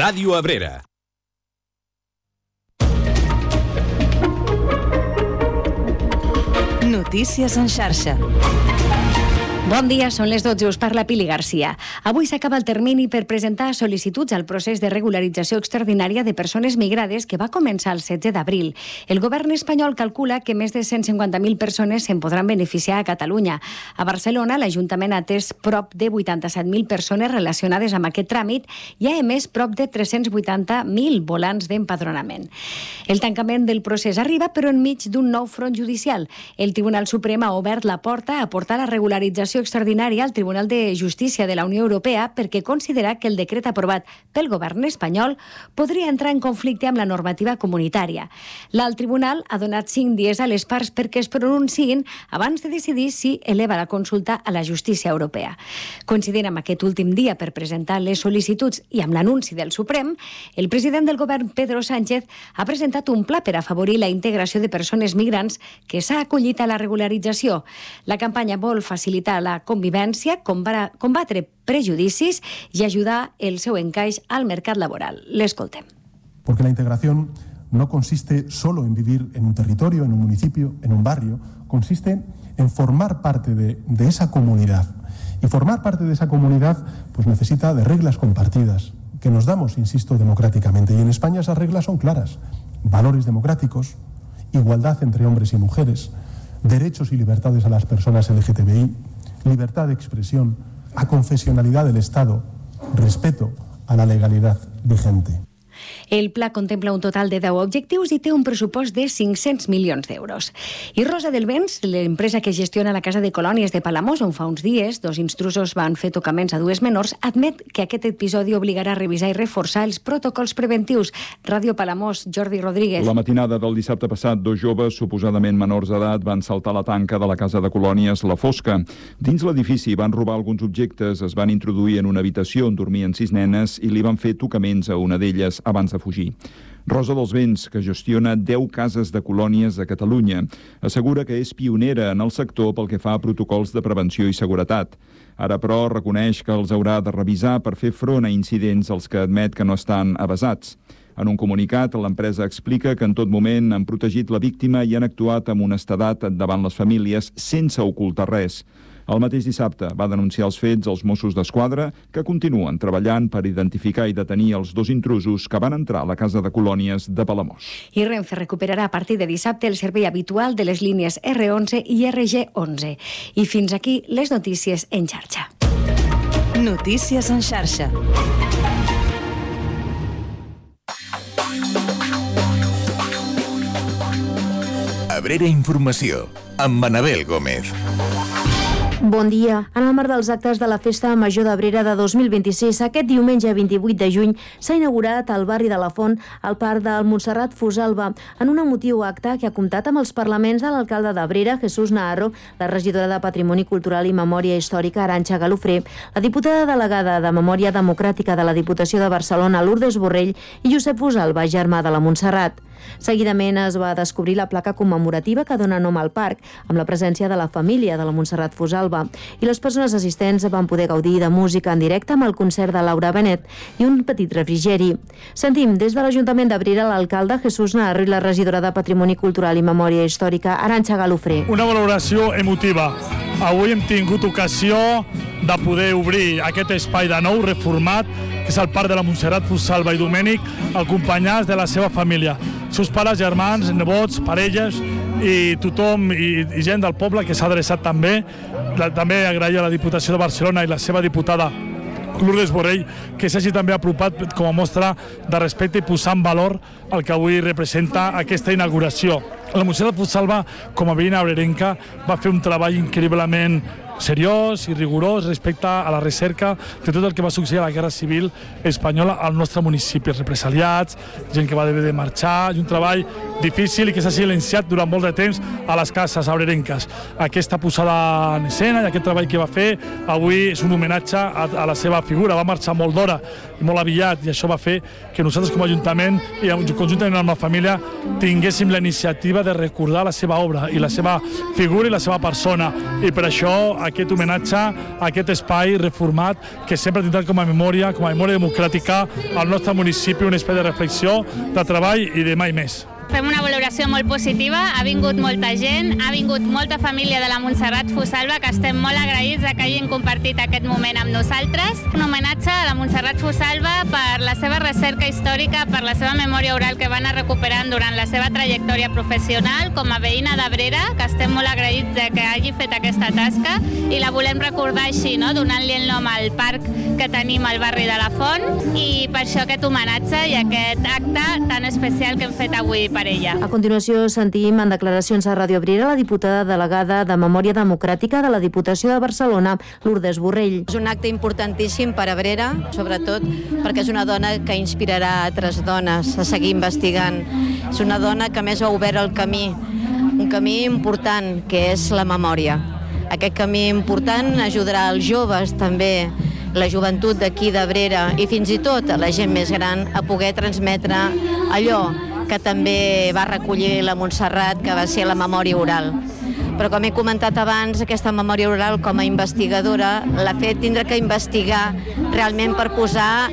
Ràdio Abrera. Notícies en xarxa. Bon dia, són les 12, us parla Pili Garcia. Avui s'acaba el termini per presentar sol·licituds al procés de regularització extraordinària de persones migrades que va començar el 16 d'abril. El govern espanyol calcula que més de 150.000 persones se'n podran beneficiar a Catalunya. A Barcelona, l'Ajuntament ha atès prop de 87.000 persones relacionades amb aquest tràmit i ha emès prop de 380.000 volants d'empadronament. El tancament del procés arriba, però enmig d'un nou front judicial. El Tribunal Suprem ha obert la porta a portar la regularització extraordinària al Tribunal de Justícia de la Unió Europea perquè considera que el decret aprovat pel govern espanyol podria entrar en conflicte amb la normativa comunitària. L'alt tribunal ha donat 5 dies a les parts perquè es pronunciïn abans de decidir si eleva la consulta a la justícia europea. Coincidint amb aquest últim dia per presentar les sol·licituds i amb l'anunci del Suprem, el president del govern, Pedro Sánchez, ha presentat un pla per afavorir la integració de persones migrants que s'ha acollit a la regularització. La campanya vol facilitar la convivència, combatre prejudicis y ayudar el seu encaix al mercat laboral. L'escoltem. Porque la integración no consiste solo en vivir en un territorio, en un municipio, en un barrio, consiste en formar parte de esa comunidad. Y formar parte de esa comunidad pues necesita de reglas compartidas, que nos damos, insisto, democráticamente. Y en España esas reglas son claras. Valores democráticos, igualdad entre hombres y mujeres, derechos y libertades a las personas LGTBI, libertad de expresión, aconfesionalidad del Estado, respeto a la legalidad vigente. El pla contempla un total de 10 objectius i té un pressupost de 500 milions d'euros. I Rosa del Vents, l'empresa que gestiona la casa de colònies de Palamós, on fa uns dies 2 intrusos van fer tocaments a 2 menors, admet que aquest episodi obligarà a revisar i reforçar els protocols preventius. Ràdio Palamós, Jordi Rodríguez. La matinada del dissabte passat, 2 joves, suposadament menors d'edat, van saltar la tanca de la casa de colònies La Fosca. Dins l'edifici van robar alguns objectes, es van introduir en una habitació on dormien 6 nenes i li van fer tocaments a una d'elles abans de fugir. Rosa dels Vents, que gestiona 10 cases de colònies de Catalunya, assegura que és pionera en el sector pel que fa a protocols de prevenció i seguretat. Ara, però, reconeix que els haurà de revisar per fer front a incidents als que admet que no estan avesats. En un comunicat, l'empresa explica que en tot moment han protegit la víctima i han actuat amb honestedat davant les famílies sense ocultar res. El mateix dissabte va denunciar els fets als Mossos d'Esquadra, que continuen treballant per identificar i detenir els 2 intrusos que van entrar a la casa de colònies de Palamós. I Renfe recuperarà a partir de dissabte el servei habitual de les línies R11 i RG11. I fins aquí les notícies en xarxa. Notícies en xarxa. Abrera Informació, amb Manabel Gómez. Bon dia. En el marc dels actes de la Festa Major d'Abrera de 2026, aquest diumenge 28 de juny s'ha inaugurat al barri de la Font el Parc del Montserrat Fusalva, en un emotiu acte que ha comptat amb els parlaments de l'alcalde d'Abrera, Jesús Naharro, la regidora de Patrimoni Cultural i Memòria Històrica, Arantxa Galofré, la diputada delegada de Memòria Democràtica de la Diputació de Barcelona, Lourdes Borrell, i Josep Fusalva, germà de la Montserrat. Seguidament es va descobrir la placa commemorativa que dona nom al parc, amb la presència de la família de la Montserrat Fusalva, i les persones assistents van poder gaudir de música en directe amb el concert de Laura Benet i un petit refrigeri. Sentim des de l'Ajuntament d'Abrera l'alcalde Jesús Naharro i la regidora de Patrimoni Cultural i Memòria Històrica, Arantxa Galofré. Una valoració emotiva. Avui hem tingut ocasió de poder obrir aquest espai de nou, reformat, que és el Parc de la Montserrat Fusalva i Domènec, acompanyats de la seva família. Seus pares, germans, nebots, parelles i tothom i gent del poble que s'ha adreçat també. També agrair a la Diputació de Barcelona i la seva diputada Lourdes Borrell que s'hagi també apropat com a mostra de respecte i posar en valor el que avui representa aquesta inauguració. La Montserrat Fusalva, com a veïna abrerenca, va fer un treball increïblement seriós i rigorós respecte a la recerca de tot el que va succeir a la Guerra Civil Espanyola al nostre municipi, represaliats, gent que va haver de marxar, i un treball difícil i que s'ha silenciat durant molt de temps a les cases abrerenques. Aquesta posada en escena i aquest treball que va fer avui és un homenatge a la seva figura. Va marxar molt d'hora i molt aviat, i això va fer que nosaltres com a Ajuntament i conjuntament amb la família tinguéssim la iniciativa de recordar la seva obra i la seva figura i la seva persona, i per això aquest homenatge a aquest espai reformat que sempre tindrà com a memòria democràtica al nostre municipi, un espai de reflexió, de treball i de mai més. Fem una valoració molt positiva, ha vingut molta gent, ha vingut molta família de la Montserrat Fosalba, que estem molt agraïts que hagin compartit aquest moment amb nosaltres. Un homenatge a la Montserrat Fosalba per la seva recerca històrica, per la seva memòria oral que va anar recuperant durant la seva trajectòria professional com a veïna d'Abrera, que estem molt agraïts de que hagi fet aquesta tasca, i la volem recordar així, donant-li el nom al parc que tenim al barri de la Font, i per això aquest homenatge i aquest acte tan especial que hem fet avui per ella. A continuació sentim en declaracions a Ràdio Abrera la diputada delegada de Memòria Democràtica de la Diputació de Barcelona, Lourdes Borrell. És un acte importantíssim per Abrera, sobretot perquè és una dona que inspirarà altres dones a seguir investigant. És una dona que més ha obert el camí, un camí important, que és la memòria. Aquest camí important ajudarà als joves també, la joventut d'aquí d'Abrera i fins i tot a la gent més gran a poder transmetre allò que també va recollir la Montserrat, que va ser la memòria oral. Però com he comentat abans, aquesta memòria oral com a investigadora l'ha fet tindre que investigar realment per posar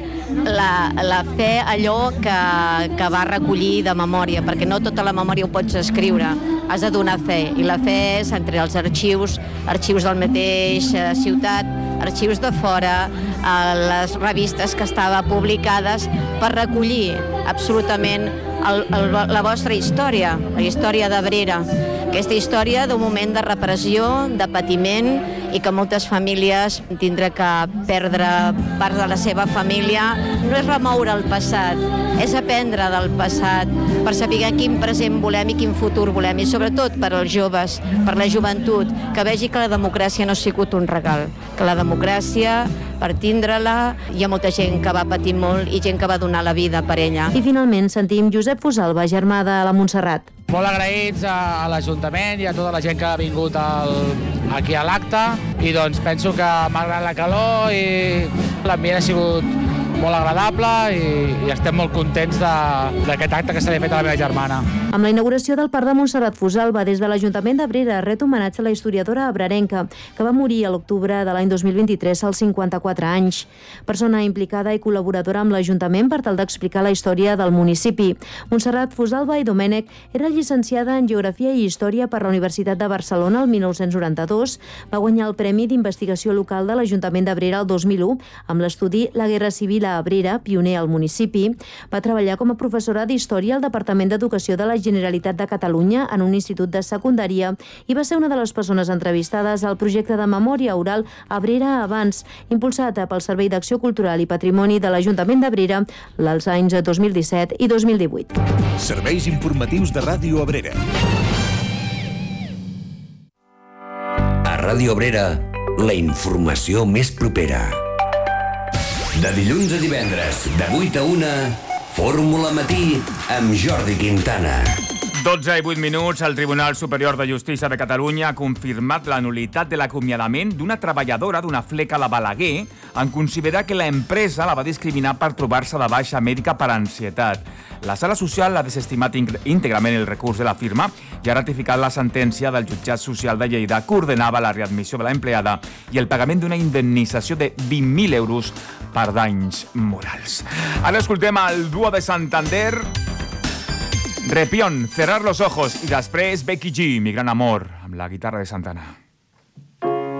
la fe allò que va recollir de memòria, perquè no tota la memòria ho pots escriure, has de donar fe, i la fe és entre els arxius del mateix ciutat, arxius de fora, les revistes que estaven publicades per recollir absolutament la vostra història, la història d'Abrera, aquesta història d'un moment de repressió, de patiment, i que moltes famílies tindrà que perdre part de la seva família. No és remoure el passat, és aprendre del passat per saber quin present volem i quin futur volem, i sobretot per als joves, per la joventut, que vegi que la democràcia no ha sigut un regal, que la democràcia, per tindre-la, hi ha molta gent que va patir molt i gent que va donar la vida per ella. I finalment sentim Josep Fosalba, germà de la Montserrat. Molt agraïts a l'Ajuntament i a tota la gent que ha vingut aquí a l'acte, i doncs penso que malgrat la calor i l'ambient ha sigut molt agradable i estem molt contents d'aquest acte que s'ha fet a la meva germana. Amb la inauguració del Parc de Montserrat Fosalba, des de l'Ajuntament d'Abrera ret homenatge a la historiadora abrerenca, que va morir a l'octubre de l'any 2023 als 54 anys. Persona implicada i col·laboradora amb l'Ajuntament per tal d'explicar la història del municipi. Montserrat Fosalba i Domènech era llicenciada en Geografia i Història per la Universitat de Barcelona el 1992, va guanyar el Premi d'Investigació Local de l'Ajuntament d'Abrera el 2001 amb l'estudi La Guerra Civil a Abrera, pioner al municipi. Va treballar com a professora d'Història al Departament d'Educació de la Generalitat de Catalunya en un institut de secundària i va ser una de les persones entrevistades al projecte de memòria oral Abrera Abans, impulsat pel Servei d'Acció Cultural i Patrimoni de l'Ajuntament d'Abrera els anys 2017 i 2018. Serveis informatius de Ràdio Abrera. A Ràdio Abrera, la informació més propera. De dilluns a divendres, de 8 a 1, Fórmula Matí amb Jordi Quintana. 12 i 8 minuts, el Tribunal Superior de Justícia de Catalunya ha confirmat la nul·litat de l'acomiadament d'una treballadora d'una fleca a la Balaguer en considerar que l'empresa la va discriminar per trobar-se de baixa mèdica per ansietat. La Sala Social ha desestimat íntegrament el recurs de la firma i ha ratificat la sentència del Jutjat Social de Lleida que ordenava la readmissió de l'empleada i el pagament d'una indemnització de 20.000 euros per danys morals. Ara escoltem el duo de Santander, Repión, Cerrar los ojos, i després Becky G, Mi gran amor, amb la guitarra de Santana.